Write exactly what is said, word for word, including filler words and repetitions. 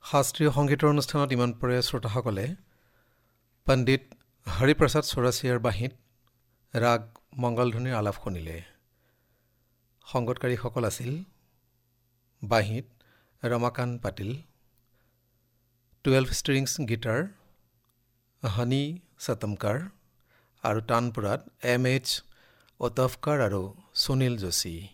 শাস্ত্ৰীয় সংগীতৰ অনুষ্ঠানত ইমান পৰে শ্ৰোতাসকলে পণ্ডিত হৰিপ্ৰসাদ চৌৰাচিয়াৰ বাঁহীত ৰাগ মংগলধ্বনিৰ আলাপ শুনিলে। সংগতকাৰীসকল আছিল বাঁহীত Ramakanta Patil, twelve strings guitar হানি সতমকাৰ আৰু তানপুৰাত এম এইচ অতফকাৰ আৰু সুনীল যোশী।